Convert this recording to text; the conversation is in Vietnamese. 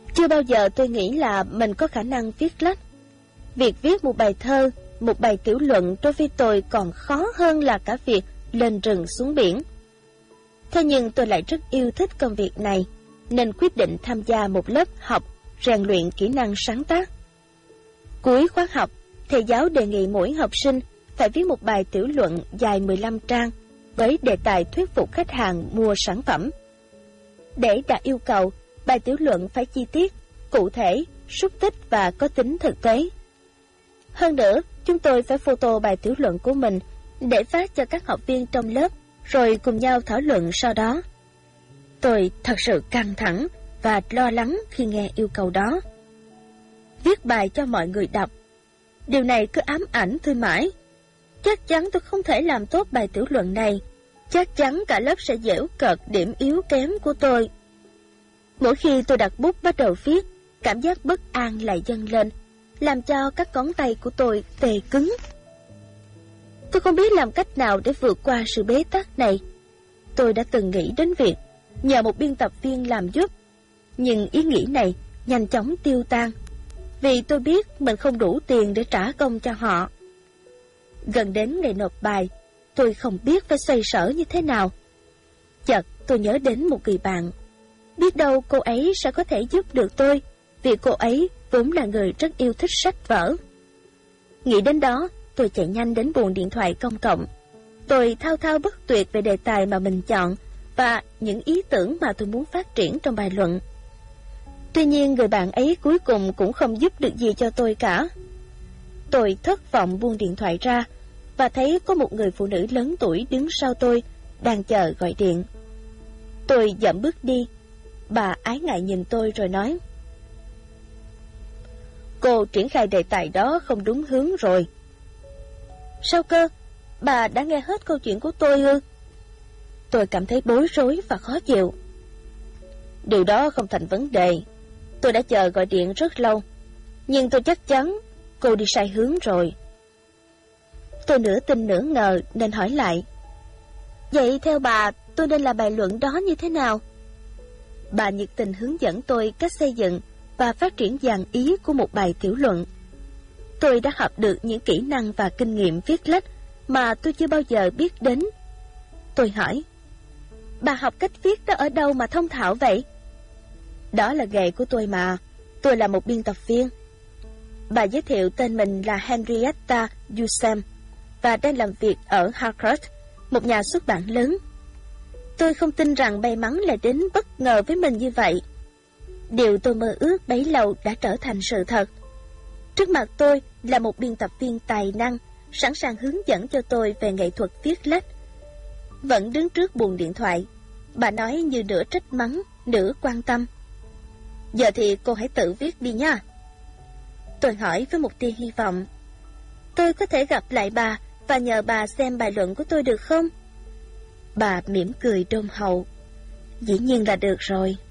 Chưa bao giờ tôi nghĩ là mình có khả năng viết lách. Việc viết một bài thơ, một bài tiểu luận đối với tôi còn khó hơn là cả việc lên rừng xuống biển. Thế nhưng tôi lại rất yêu thích công việc này, nên quyết định tham gia một lớp học rèn luyện kỹ năng sáng tác. Cuối khóa học, thầy giáo đề nghị mỗi học sinh phải viết một bài tiểu luận dài 15 trang với đề tài thuyết phục khách hàng mua sản phẩm. Để đạt yêu cầu, bài tiểu luận phải chi tiết, cụ thể, xúc tích và có tính thực tế. Hơn nữa, chúng tôi phải photo bài tiểu luận của mình để phát cho các học viên trong lớp, rồi cùng nhau thảo luận sau đó. Tôi thật sự căng thẳng và lo lắng khi nghe yêu cầu đó. Viết bài cho mọi người đọc. Điều này cứ ám ảnh tôi mãi. Chắc chắn tôi không thể làm tốt bài tiểu luận này. Chắc chắn cả lớp sẽ giễu cợt điểm yếu kém của tôi. Mỗi khi tôi đặt bút bắt đầu viết, cảm giác bất an lại dâng lên, làm cho các ngón tay của tôi tê cứng. Tôi không biết làm cách nào để vượt qua sự bế tắc này. Tôi đã từng nghĩ đến việc nhờ một biên tập viên làm giúp, nhưng ý nghĩ này nhanh chóng tiêu tan, vì tôi biết mình không đủ tiền để trả công cho họ. Gần đến ngày nộp bài, tôi không biết phải xoay sở như thế nào. Chợt tôi nhớ đến một người bạn. Biết đâu cô ấy sẽ có thể giúp được tôi, vì cô ấy vốn là người rất yêu thích sách vở. Nghĩ đến đó, tôi chạy nhanh đến buồng điện thoại công cộng. Tôi thao thao bất tuyệt về đề tài mà mình chọn và những ý tưởng mà tôi muốn phát triển trong bài luận. Tuy nhiên người bạn ấy cuối cùng cũng không giúp được gì cho tôi cả. Tôi thất vọng buông điện thoại ra và thấy có một người phụ nữ lớn tuổi đứng sau tôi, đang chờ gọi điện. Tôi dậm bước đi. Bà ái ngại nhìn tôi rồi nói: "Cô triển khai đề tài đó không đúng hướng rồi." "Sao cơ? Bà đã nghe hết câu chuyện của tôi ư?" Tôi cảm thấy bối rối và khó chịu. "Điều đó không thành vấn đề. Tôi đã chờ gọi điện rất lâu, nhưng tôi chắc chắn cô đi sai hướng rồi." Tôi nửa tin nửa ngờ nên hỏi lại: "Vậy theo bà, tôi nên làm bài luận đó như thế nào?" Bà nhiệt tình hướng dẫn tôi cách xây dựng và phát triển dàn ý của một bài tiểu luận. Tôi đã học được những kỹ năng và kinh nghiệm viết lách mà tôi chưa bao giờ biết đến. Tôi hỏi: "Bà học cách viết đó ở đâu mà thông thạo vậy?" "Đó là nghề của tôi mà. Tôi là một biên tập viên." Bà giới thiệu tên mình là Henrietta Dusem và đang làm việc ở Harcourt, một nhà xuất bản lớn. Tôi không tin rằng may mắn lại đến bất ngờ với mình như vậy. Điều tôi mơ ước bấy lâu đã trở thành sự thật. Trước mặt tôi là một biên tập viên tài năng, sẵn sàng hướng dẫn cho tôi về nghệ thuật viết lách. Vẫn đứng trước buồng điện thoại, bà nói như nửa trách mắng, nửa quan tâm: "Giờ thì cô hãy tự viết đi nha." Tôi hỏi với một tia hy vọng: "Tôi có thể gặp lại bà và nhờ bà xem bài luận của tôi được không?" Bà mỉm cười đôn hậu: "Dĩ nhiên là được rồi."